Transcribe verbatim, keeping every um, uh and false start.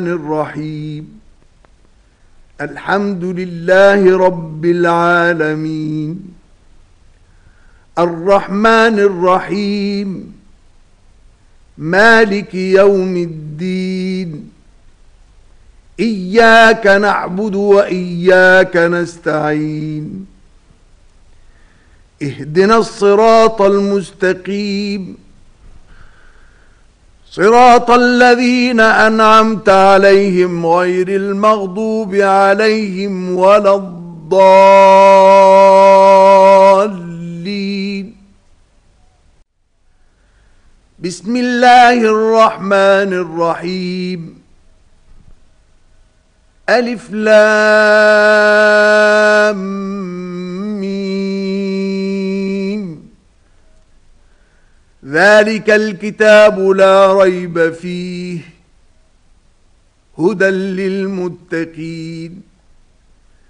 الرحيم. الحمد لله رب العالمين، الرحمن الرحيم، مالك يوم الدين. إياك نعبد وإياك نستعين. اهدنا الصراط المستقيم، صراط الذين أنعمت عليهم غير المغضوب عليهم ولا الضالين. بسم الله الرحمن الرحيم. ألف لام ميم. ذلك الكتاب لا ريب فيه، هدى للمتقين.